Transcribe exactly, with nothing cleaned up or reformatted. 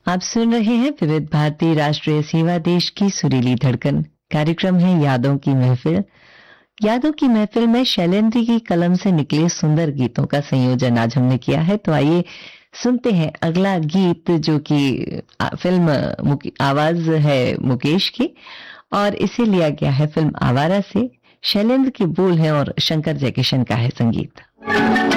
आप सुन रहे हैं विविध भारती राष्ट्रीय सेवा देश की सुरीली धड़कन। कार्यक्रम है यादों की महफिल। यादों की महफिल में शैलेंद्र की कलम से निकले सुंदर गीतों का संयोजन आज हमने किया है। तो आइए सुनते हैं अगला गीत, जो कि फिल्म आवाज है मुकेश की और इसे लिया गया है फिल्म आवारा से। शैलेंद्र के बोल हैं और शंकर जयकिशन का है संगीत।